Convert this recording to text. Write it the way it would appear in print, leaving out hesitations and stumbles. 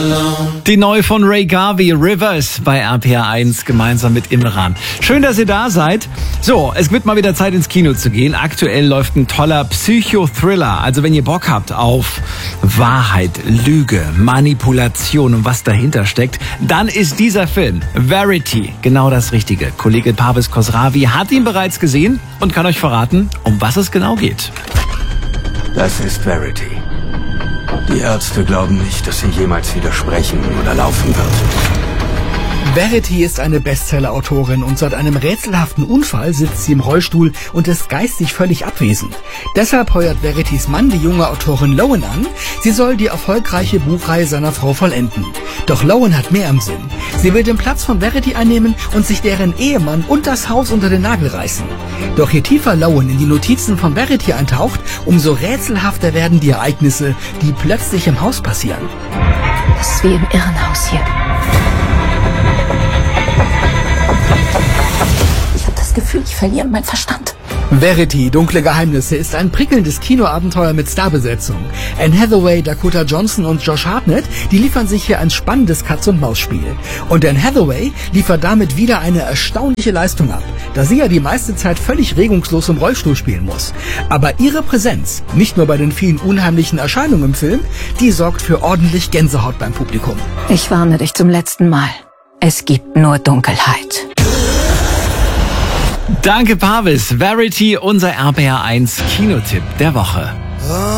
Die neue von Ray Garvey, Rivers, bei RPR1 gemeinsam mit Imran. Schön, dass ihr da seid. So, es wird mal wieder Zeit, ins Kino zu gehen. Aktuell läuft ein toller Psychothriller. Also wenn ihr Bock habt auf Wahrheit, Lüge, Manipulation und was dahinter steckt, dann ist dieser Film Verity genau das Richtige. Kollege Parviz Khosravi hat ihn bereits gesehen und kann euch verraten, um was es genau geht. Das ist Verity. Die Ärzte glauben nicht, dass sie jemals wieder sprechen oder laufen wird. Verity ist eine Bestseller-Autorin und seit einem rätselhaften Unfall sitzt sie im Rollstuhl und ist geistig völlig abwesend. Deshalb heuert Veritys Mann die junge Autorin Lowen an. Sie soll die erfolgreiche Buchreihe seiner Frau vollenden. Doch Lowen hat mehr im Sinn. Sie will den Platz von Verity einnehmen und sich deren Ehemann und das Haus unter den Nagel reißen. Doch je tiefer Lowen in die Notizen von Verity eintaucht, umso rätselhafter werden die Ereignisse, die plötzlich im Haus passieren. Das ist wie im Irrenhaus hier. Ich habe das Gefühl, ich verliere meinen Verstand. Verity, Dunkle Geheimnisse ist ein prickelndes Kinoabenteuer mit Starbesetzung. Anne Hathaway, Dakota Johnson und Josh Hartnett, die liefern sich hier ein spannendes Katz-und-Maus-Spiel. Und Anne Hathaway liefert damit wieder eine erstaunliche Leistung ab, da sie ja die meiste Zeit völlig regungslos im Rollstuhl spielen muss. Aber ihre Präsenz, nicht nur bei den vielen unheimlichen Erscheinungen im Film, die sorgt für ordentlich Gänsehaut beim Publikum. Ich warne dich zum letzten Mal. Es gibt nur Dunkelheit. Danke, Parviz. Verity, unser RPR1 Kinotipp der Woche.